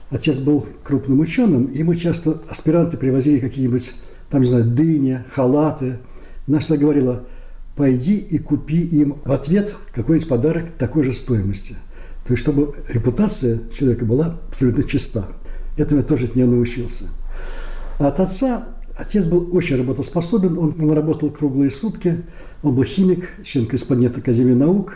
отец был крупным ученым, и ему часто аспиранты привозили какие-нибудь, там, не знаю, дыни, халаты. Она всегда говорила: пойди и купи им в ответ какой-нибудь подарок такой же стоимости. То есть, чтобы репутация человека была абсолютно чиста. Этому я тоже от нее научился. А от отца, отец был очень работоспособен, он работал круглые сутки, он был химик, член-корреспондент Академии наук.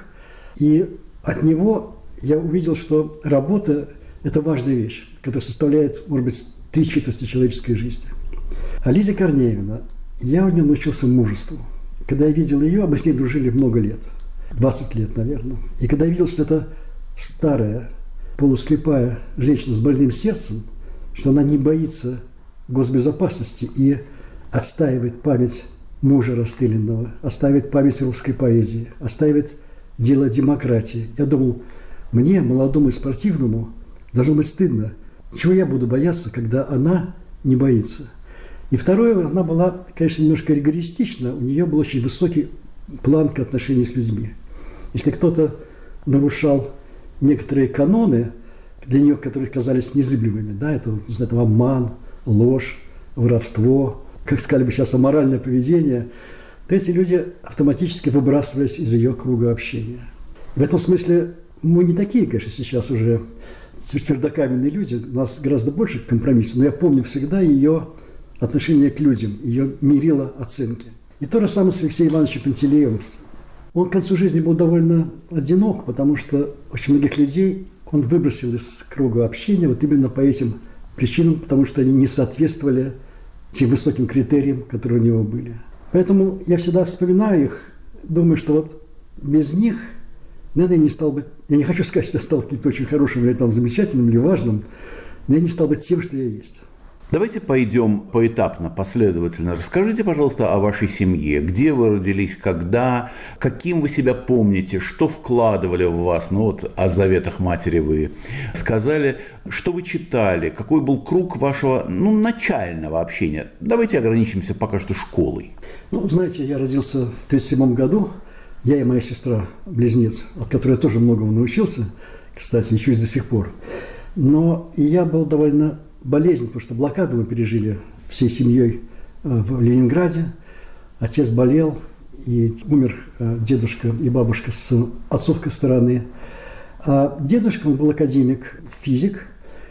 И от него я увидел, что работа – это важная вещь, которая составляет, может быть, 3/4 человеческой жизни. А Лиза Корнеевна, я у нее научился мужеству. Когда я видел ее, мы с ней дружили много лет, 20 лет, наверное. И когда я видел, что это старая, полуслепая женщина с больным сердцем, что она не боится госбезопасности и отстаивает память мужа расстрелянного, оставит память русской поэзии, оставит дело демократии. Я думал, мне, молодому и спортивному, должно быть стыдно. Чего я буду бояться, когда она не боится? И второе, она была, конечно, немножко ригористична. У нее был очень высокий планка отношений с людьми. Если кто-то нарушал некоторые каноны, для нее, которые казались незыблемыми, да, это, не знаю, там, обман, ложь, воровство, как сказали бы сейчас, аморальное поведение, то эти люди автоматически выбрасывались из ее круга общения. В этом смысле мы не такие, конечно, сейчас уже твердокаменные люди, у нас гораздо больше компромиссов, но я помню всегда ее отношение к людям, ее мерило оценки. И то же самое с Алексеем Ивановичем Пантелеевым. Он к концу жизни был довольно одинок, потому что очень многих людей он выбросил из круга общения вот именно по этим причинам, потому что они не соответствовали тем высоким критериям, которые у него были. Поэтому я всегда вспоминаю их, думаю, что вот без них, наверное, я не стал бы... Я не хочу сказать, что я стал каким-то очень хорошим или там замечательным, или важным, но я не стал бы тем, что я есть. Давайте пойдем поэтапно, последовательно. Расскажите, пожалуйста, о вашей семье. Где вы родились, когда, каким вы себя помните, что вкладывали в вас, ну вот о заветах матери вы сказали, что вы читали, какой был круг вашего, начального общения. Давайте ограничимся пока что школой. Знаете, я родился в 1937 году, я и моя сестра-близнец, от которой я тоже многому научился, кстати, учусь до сих пор. Но и я был довольно болезнь, потому что блокаду мы пережили всей семьей в Ленинграде. Отец болел, и умер дедушка и бабушка с отцовской стороны. А дедушка, он был академик, физик,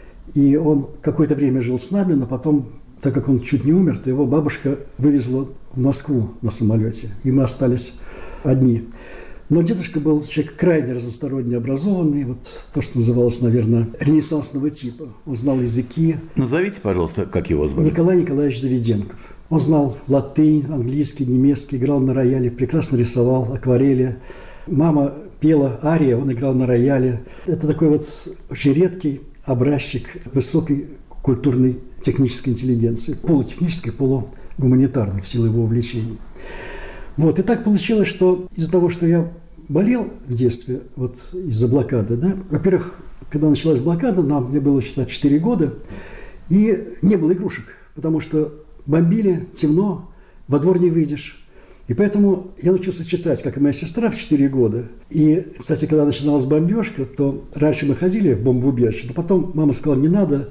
и он какое-то время жил с нами, но потом, так как он чуть не умер, то его бабушка вывезла в Москву на самолете, и мы остались одни. Но дедушка был человек крайне разносторонне образованный, вот то, что называлось, наверное, ренессансного типа. Он знал языки. Назовите, пожалуйста, как его звали. Николай Николаевич Давиденков. Он знал латынь, английский, немецкий, играл на рояле, прекрасно рисовал акварели. Мама пела арии, он играл на рояле. Это такой вот очень редкий образчик высокой культурной технической интеллигенции, полутехнической, полугуманитарной в силу его увлечений. Вот, и так получилось, что из-за того, что я болел в детстве, вот из-за блокады, да, во-первых, когда началась блокада, мне было, считать, 4 года, и не было игрушек, потому что бомбили, темно, во двор не выйдешь. И поэтому я научился читать, как и моя сестра, в 4 года. И, кстати, когда начиналась бомбежка, то раньше мы ходили в бомбоубежище, но потом мама сказала, не надо,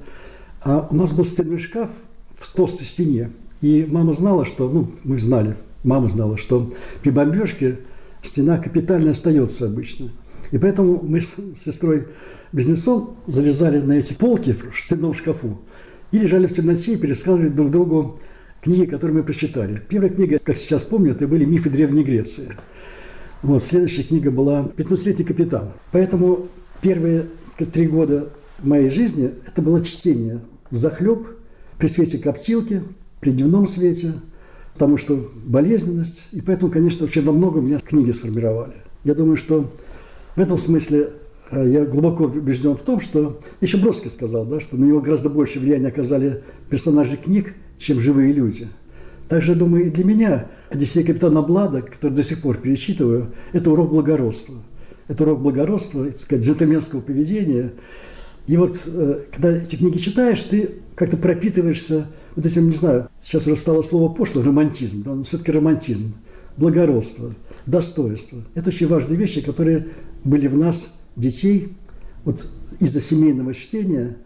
а у нас был стенной шкаф в толстой стене. И мама знала, что, мы знали, мама знала, что при бомбежке стена капитально остается обычно. И поэтому мы с сестрой-близнецом залезали на эти полки в стенном шкафу и лежали в темноте и пересказывали друг другу книги, которые мы прочитали. Первая книга, как сейчас помню, это были «Мифы Древней Греции». Вот, следующая книга была «15-летний капитан». Поэтому первые 3 года моей жизни это было чтение взахлеб при свете коптилки, при дневном свете, потому что болезненность, и поэтому, конечно, очень во многом меня книги сформировали. Я думаю, что в этом смысле я глубоко убежден в том, что еще Бродский сказал, да, что на него гораздо больше влияния оказали персонажи книг, чем живые люди. Также, думаю, и для меня «Одиссея капитана Блада», который до сих пор перечитываю, это урок благородства. Это урок благородства, так сказать, джентльменского поведения. И вот, когда эти книги читаешь, ты как-то пропитываешься вот этим, не знаю, сейчас уже стало слово пошло, романтизм, да, но все-таки романтизм, благородство, достоинство. Это очень важные вещи, которые были в нас, детей, вот из-за семейного чтения,